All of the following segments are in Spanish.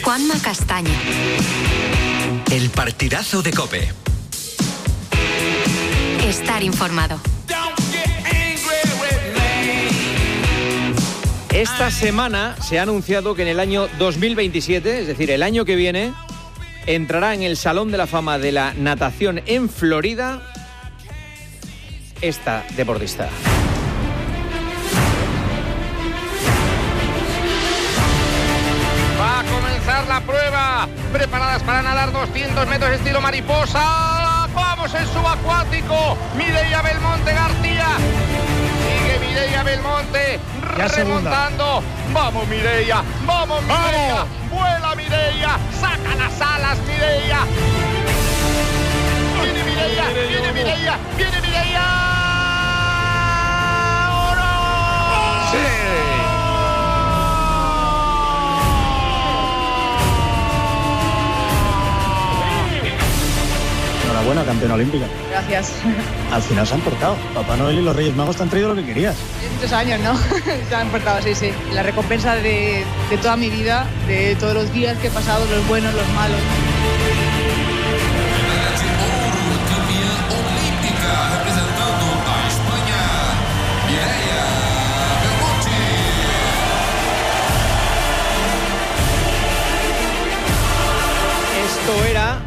Juanma Castaño. El partidazo de COPE. Estar informado. Esta semana se ha anunciado que en el año 2027, es decir, el año que viene, entrará en el Salón de la Fama de la Natación en Florida esta deportista. Va a comenzar la prueba. Preparadas para nadar 200 metros estilo mariposa. ¡Vamos en subacuático! Mireia Belmonte García. Sigue Mireia Belmonte remontando. ¡Vamos, Mireia! ¡Vamos, Mireia! ¡Vuela, Mireia! ¡Saca las alas, Mireia! ¡Viene Mireia! ¡Viene Mireia! ¡Viene Mireia! ¡Oro! ¡Sí! Enhorabuena, campeona olímpica. Gracias. Al final se han portado. Papá Noel y los Reyes Magos te han traído lo que querías. Muchos años, ¿no? Se han portado, sí. La recompensa de toda mi vida, de todos los días que he pasado, los buenos, los malos. Esto era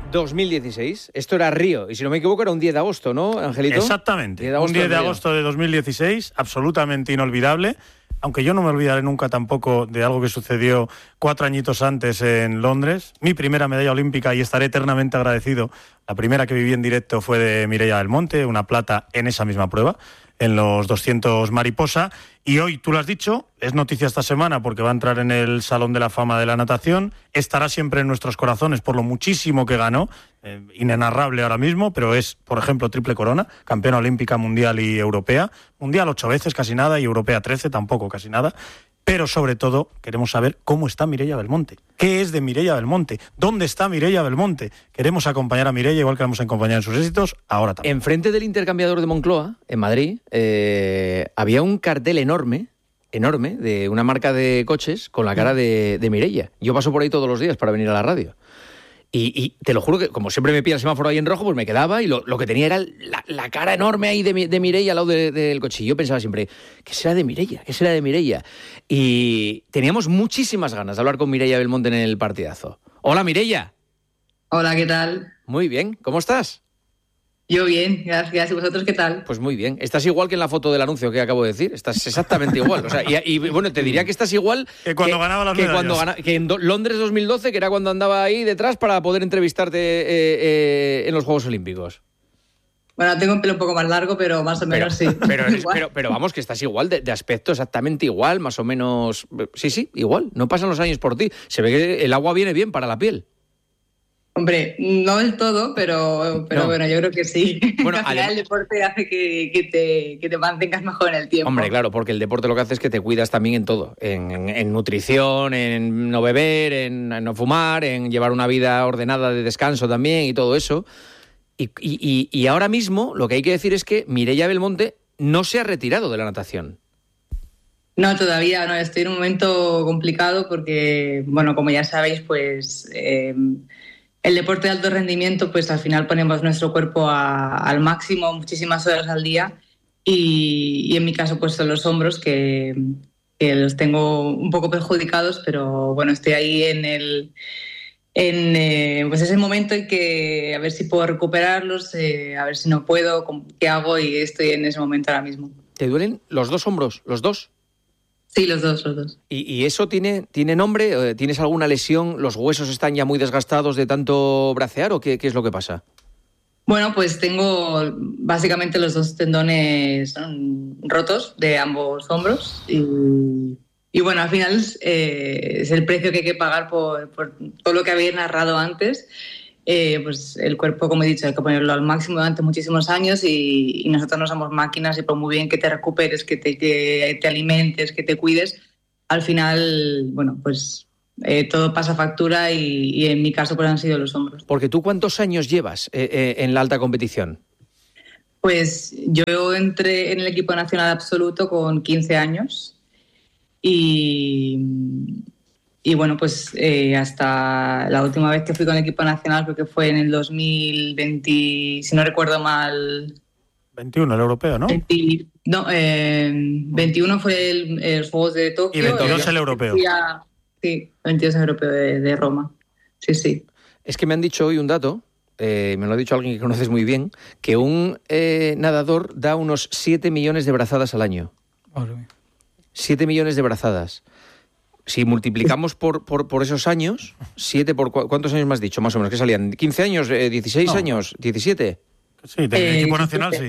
2016, esto era Río, y si no me equivoco era un 10 de agosto, ¿no, Angelito? Exactamente, un 10 de agosto de 2016, absolutamente inolvidable, aunque yo no me olvidaré nunca tampoco de algo que sucedió 4 añitos antes en Londres, mi primera medalla olímpica, y estaré eternamente agradecido. La primera que viví en directo fue de Mireia Belmonte, una plata en esa misma prueba, en los 200 mariposa, y hoy, tú lo has dicho, es noticia esta semana porque va a entrar en el Salón de la Fama de la Natación, estará siempre en nuestros corazones por lo muchísimo que ganó, inenarrable ahora mismo, pero es, por ejemplo, triple corona, campeona olímpica, mundial y europea, mundial 8 veces, casi nada, y europea 13, tampoco casi nada. Pero sobre todo queremos saber cómo está Mireia Belmonte. ¿Qué es de Mireia Belmonte? ¿Dónde está Mireia Belmonte? Queremos acompañar a Mireia, igual que la hemos acompañado en sus éxitos, ahora también. Enfrente del intercambiador de Moncloa, en Madrid, había un cartel enorme, de una marca de coches con la cara de Mireia. Yo paso por ahí todos los días para venir a la radio. Y te lo juro que, como siempre me pilla el semáforo ahí en rojo, pues me quedaba y lo que tenía era la cara enorme ahí de Mireia al lado del coche. Y yo pensaba siempre, ¿qué será de Mireia? ¿Qué será de Mireia? Y teníamos muchísimas ganas de hablar con Mireia Belmonte en el partidazo. Hola, Mireia. Hola, ¿qué tal? Muy bien, ¿cómo estás? Yo bien, gracias. ¿Y vosotros qué tal? Pues muy bien. Estás igual que en la foto del anuncio que acabo de decir. Estás exactamente igual. O sea, y bueno, te diría que estás igual que cuando ganaba las medallas. Que en Londres 2012, que era cuando andaba ahí detrás para poder entrevistarte en los Juegos Olímpicos. Bueno, tengo un pelo un poco más largo, pero más o menos sí. Pero vamos, que estás igual, de aspecto exactamente igual, más o menos. Sí, igual. No pasan los años por ti. Se ve que el agua viene bien para la piel. Hombre, no del todo, pero no. Bueno, yo creo que sí. Bueno, al final el deporte hace que te mantengas mejor en el tiempo. Hombre, claro, porque el deporte lo que hace es que te cuidas también en todo. En nutrición, en no beber, en no fumar, en llevar una vida ordenada de descanso también y todo eso. Y ahora mismo lo que hay que decir es que Mireia Belmonte no se ha retirado de la natación. No, todavía no. Estoy en un momento complicado porque, bueno, como ya sabéis, pues... el deporte de alto rendimiento, pues al final ponemos nuestro cuerpo al máximo, muchísimas horas al día, y en mi caso pues son los hombros que los tengo un poco perjudicados, pero bueno, estoy ahí pues ese momento en que a ver si puedo recuperarlos, a ver si no puedo, qué hago, y estoy en ese momento ahora mismo. ¿Te duelen los dos hombros, los dos? Sí, los dos. ¿Y eso tiene nombre? ¿Tienes alguna lesión? ¿Los huesos están ya muy desgastados de tanto bracear o qué es lo que pasa? Bueno, pues tengo básicamente los dos tendones rotos de ambos hombros y bueno, al final es el precio que hay que pagar por todo lo que había narrado antes. Pues el cuerpo, como he dicho, hay que ponerlo al máximo durante muchísimos años y nosotros no somos máquinas, y por muy bien que te recuperes, que te alimentes, que te cuides, al final, bueno, pues todo pasa factura y en mi caso pues han sido los hombros. Porque tú, ¿cuántos años llevas en la alta competición? Pues yo entré en el equipo nacional absoluto con 15 años y bueno, pues hasta la última vez que fui con el equipo nacional, creo que fue en el 2020, si no recuerdo mal. 21, el europeo, ¿no? 21 fue el Juegos de Tokio. Y 22 el europeo. Sí, 22 el europeo de Roma. Sí. Es que me han dicho hoy un dato, me lo ha dicho alguien que conoces muy bien, que un nadador da unos 7 millones de brazadas al año. 7 millones de brazadas. Si multiplicamos por esos años, 7 por... ¿Cuántos años me has dicho? Más o menos, ¿qué salían? ¿15 años? ¿16 años? ¿17? Sí, del equipo nacional, sí.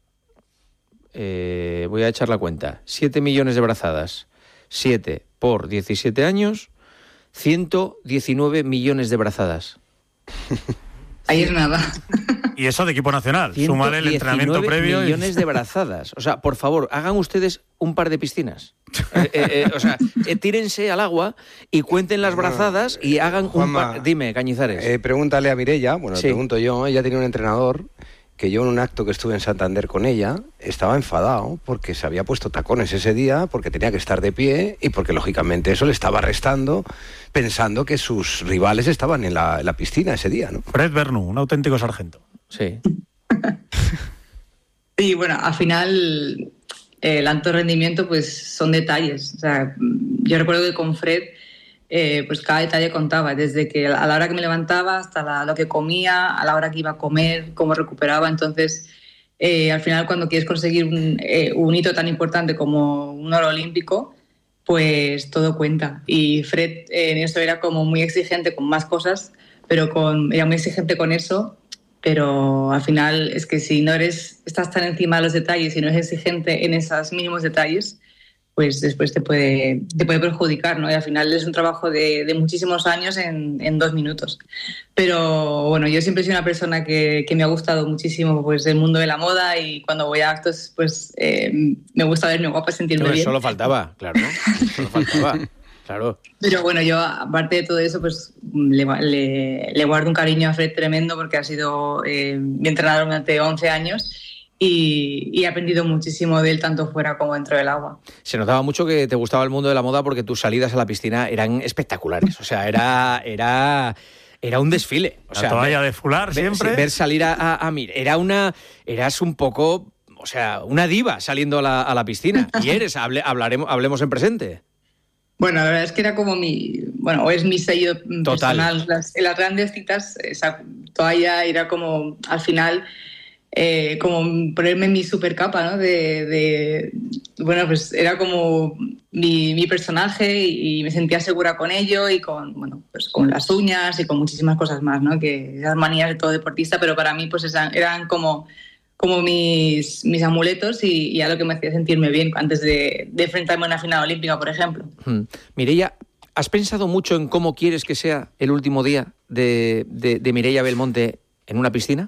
Voy a echar la cuenta. 7 millones de brazadas. 7 por 17 años, 119 millones de brazadas. Ahí es nada. Y eso de equipo nacional. Súmale el entrenamiento previo. 119 millones de brazadas. O sea, por favor, hagan ustedes un par de piscinas. O sea, tírense al agua y cuenten las brazadas y hagan Juanma, un par... Dime, Cañizares. Pregúntale a Mireia, Sí. le pregunto yo, ella tenía un entrenador que yo en un acto que estuve en Santander con ella estaba enfadado porque se había puesto tacones ese día, porque tenía que estar de pie y porque lógicamente eso le estaba restando, pensando que sus rivales estaban en la piscina ese día, ¿no? Fred Bernu, un auténtico sargento. Sí. Y bueno, al final el alto rendimiento pues son detalles. O sea, yo recuerdo que con Fred pues cada detalle contaba, desde que a la hora que me levantaba hasta lo que comía, a la hora que iba a comer, cómo recuperaba. Entonces, al final cuando quieres conseguir un hito tan importante como un oro olímpico, pues todo cuenta. Y Fred en eso era como muy exigente con más cosas, pero era muy exigente con eso. Pero al final es que si no estás tan encima de los detalles y no eres exigente en esos mínimos detalles, pues después te puede perjudicar, ¿no? Y al final es un trabajo de muchísimos años en 2 minutos. Pero bueno, yo siempre he sido una persona que me ha gustado muchísimo pues el mundo de la moda, y cuando voy a actos pues me gusta verme guapa, sentirme bien. Solo faltaba, claro, ¿no? Solo faltaba, claro. Pero bueno, yo aparte de todo eso pues le guardo un cariño a Fred tremendo, porque ha sido mi entrenador durante 11 años. Y he aprendido muchísimo de él, tanto fuera como dentro del agua. Se notaba mucho que te gustaba el mundo de la moda porque tus salidas a la piscina eran espectaculares. O sea, era un desfile. O sea, la toalla de fular siempre. Ver salir a Mir. Eras un poco, o sea, una diva saliendo a la piscina. Y hablemos en presente. Bueno, la verdad es que era como es mi sello personal. En las grandes citas, esa toalla era como, al final... como ponerme mi super capa, ¿no? Bueno, pues era como mi personaje, y me sentía segura con ello, y pues con las uñas y con muchísimas cosas más, ¿no? Que esas manías de todo deportista, pero para mí pues eran como mis amuletos y algo que me hacía sentirme bien antes de enfrentarme a una final olímpica, por ejemplo. Mireia, ¿has pensado mucho en cómo quieres que sea el último día de Mireia Belmonte en una piscina?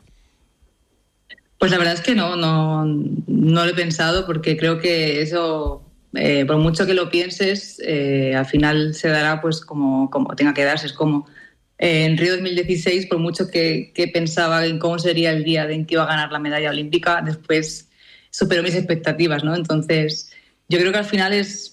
Pues la verdad es que no lo he pensado, porque creo que eso, por mucho que lo pienses, al final se dará pues como tenga que darse. Es como en Río 2016, por mucho que pensaba en cómo sería el día en que iba a ganar la medalla olímpica, después superó mis expectativas, ¿no? Entonces, yo creo que al final es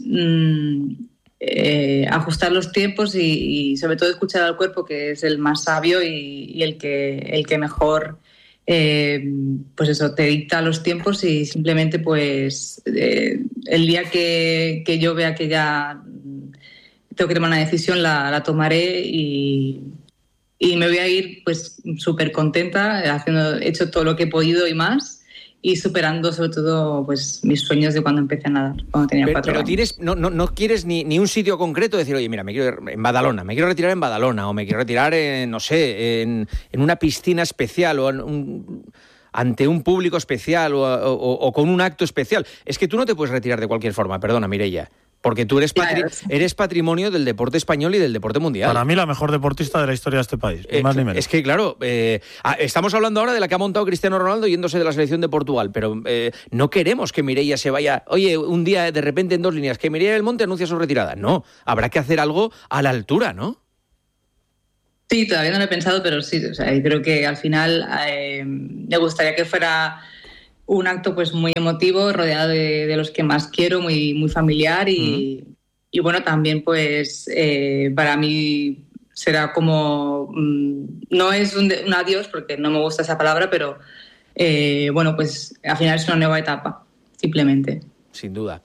ajustar los tiempos y sobre todo escuchar al cuerpo, que es el más sabio y el que mejor... pues eso, te dicta los tiempos, y simplemente pues el día que yo vea que ya tengo que tomar una decisión la tomaré, y me voy a ir pues súper contenta, hecho todo lo que he podido y más, y superando sobre todo pues mis sueños de cuando empecé a nadar, cuando tenía 4 años. No quieres ni un sitio concreto, decir, oye, mira, me quiero ir en Badalona, me quiero retirar en Badalona, o me quiero retirar en una piscina especial, o ante un público especial, o con un acto especial. Es que tú no te puedes retirar de cualquier forma, perdona, Mireia, porque tú eres patrimonio del deporte español y del deporte mundial. Para mí la mejor deportista de la historia de este país, ni más ni menos. Es que claro, estamos hablando ahora de la que ha montado Cristiano Ronaldo yéndose de la selección de Portugal, pero no queremos que Mireia se vaya, oye, un día de repente en 2 líneas, que Mireia Belmonte anuncia su retirada. No, habrá que hacer algo a la altura, ¿no? Sí, todavía no lo he pensado, pero sí, o sea, creo que al final me gustaría que fuera un acto pues muy emotivo, rodeado de los que más quiero, muy, muy familiar, y Y bueno, también pues para mí será como, no es un adiós, porque no me gusta esa palabra, pero bueno, pues al final es una nueva etapa, simplemente. Sin duda.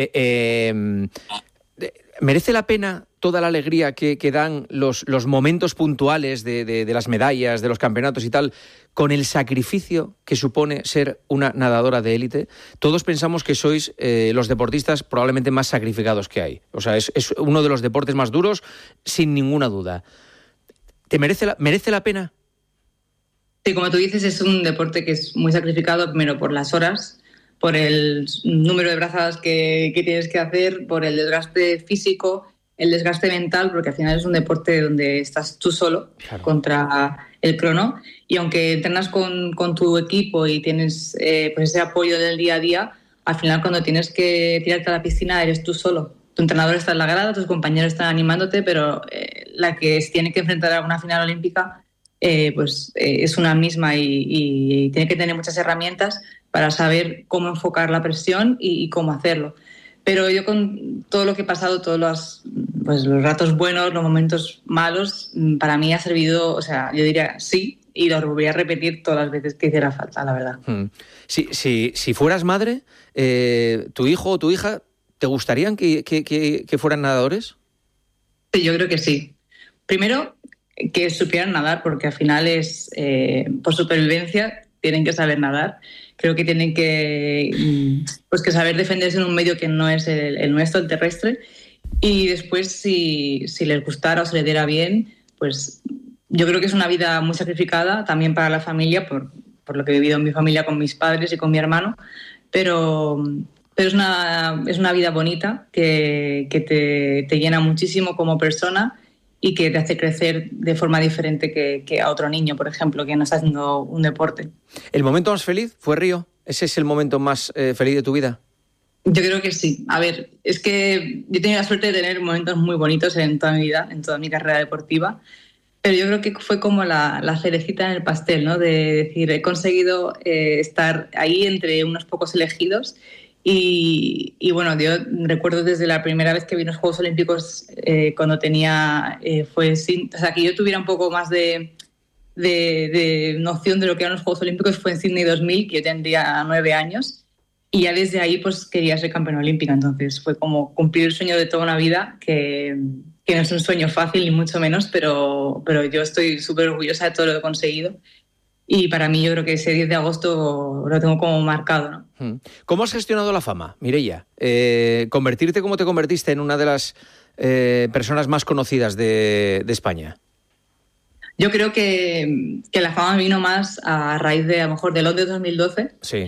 ¿Merece la pena toda la alegría que dan los momentos puntuales de las medallas, de los campeonatos y tal, con el sacrificio que supone ser una nadadora de élite? Todos pensamos que sois los deportistas probablemente más sacrificados que hay. O sea, es uno de los deportes más duros, sin ninguna duda. ¿Te merece la pena? Sí, como tú dices, es un deporte que es muy sacrificado, primero por las horas, por el número de brazadas que tienes que hacer, por el desgaste físico, el desgaste mental, porque al final es un deporte donde estás tú solo, claro, contra el crono, y aunque entrenas con tu equipo y tienes pues ese apoyo del día a día, al final cuando tienes que tirarte a la piscina eres tú solo. Tu entrenador está en la grada, tus compañeros están animándote, pero la que tiene que enfrentar a una final olímpica pues es una misma y tiene que tener muchas herramientas para saber cómo enfocar la presión y cómo hacerlo. Pero yo con todo lo que he pasado, todos los ratos buenos, los momentos malos, para mí ha servido, o sea, yo diría sí, y lo volvería a repetir todas las veces que hiciera falta, la verdad. Si fueras madre, ¿tu hijo o tu hija te gustarían que fueran nadadores? Sí, yo creo que sí. Primero, que supieran nadar, porque al final es, por supervivencia, tienen que saber nadar. Creo que tienen que saber defenderse en un medio que no es el nuestro, el terrestre. Y después, si les gustara o se les diera bien, pues yo creo que es una vida muy sacrificada también para la familia, por lo que he vivido en mi familia con mis padres y con mi hermano. Pero es una vida bonita que te llena muchísimo como persona y que te hace crecer de forma diferente que a otro niño, por ejemplo, que no está haciendo un deporte. ¿El momento más feliz fue Río? ¿Ese es el momento más feliz de tu vida? Yo creo que sí. A ver, es que yo he tenido la suerte de tener momentos muy bonitos en toda mi vida, en toda mi carrera deportiva, pero yo creo que fue como la cerecita en el pastel, ¿no? De decir, he conseguido estar ahí entre unos pocos elegidos. Y bueno, yo recuerdo desde la primera vez que vi los Juegos Olímpicos, cuando tenía, o sea, que yo tuviera un poco más de noción de lo que eran los Juegos Olímpicos, fue en Sydney 2000, que yo tendría 9 años, y ya desde ahí pues quería ser campeona olímpica. Entonces fue como cumplir el sueño de toda una vida, que no es un sueño fácil ni mucho menos, pero yo estoy súper orgullosa de todo lo que he conseguido. Y para mí yo creo que ese 10 de agosto lo tengo como marcado, ¿no? ¿Cómo has gestionado la fama, Mireia? Convertirte como te convertiste en una de las personas más conocidas de España. Yo creo que la fama vino más a raíz de, a lo mejor, de Londres 2012. Sí.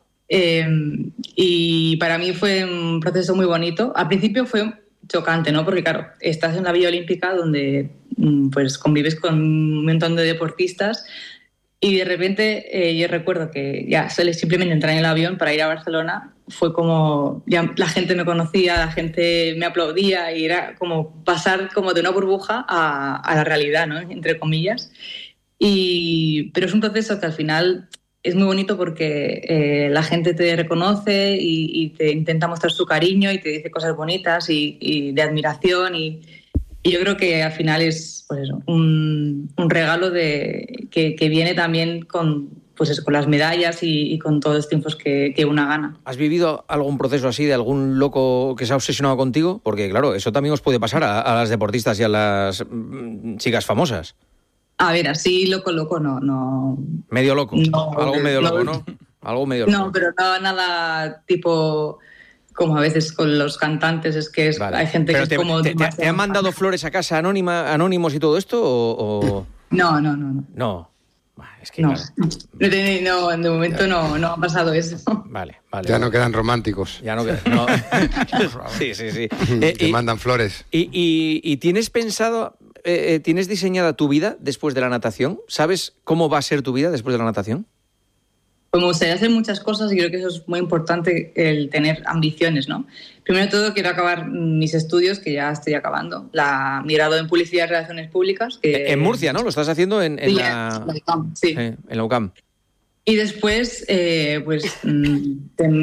Y para mí fue un proceso muy bonito. Al principio fue chocante, ¿no? Porque claro, estás en la Villa Olímpica donde pues convives con un montón de deportistas. Y de repente yo recuerdo que ya simplemente entrar en el avión para ir a Barcelona fue como, ya la gente me conocía, la gente me aplaudía y era como pasar como de una burbuja a la realidad, ¿no? Entre comillas. Pero es un proceso que al final es muy bonito porque la gente te reconoce y te intenta mostrar su cariño y te dice cosas bonitas y de admiración y yo creo que al final es pues eso, un regalo que viene también con las medallas y con todos los triunfos que una gana. ¿Has vivido algún proceso así de algún loco que se ha obsesionado contigo? Porque claro, eso también os puede pasar a las deportistas y a las chicas famosas. A ver, así loco no. ¿Medio loco? No, algo medio loco, ¿no? Algo medio loco. No, pero no nada tipo... Como a veces con los cantantes, es que vale. Hay gente pero que es como... ¿Te han mandado flores a casa anónimos y todo esto? ¿O? No. No. Es que no. Claro. No, de momento no ha pasado eso. Vale. Ya no quedan románticos. Ya no quedan... No. Sí. Te mandan flores. ¿Y tienes pensado, tienes diseñada tu vida después de la natación? ¿Sabes cómo va a ser tu vida después de la natación? Pues me gustaría hacer muchas cosas y creo que eso es muy importante, el tener ambiciones, ¿no? Primero de todo, quiero acabar mis estudios, que ya estoy acabando. Mi grado en Publicidad y Relaciones Públicas. En Murcia, ¿no? Lo estás haciendo en la UCAM, sí. En la UCAM. Y después,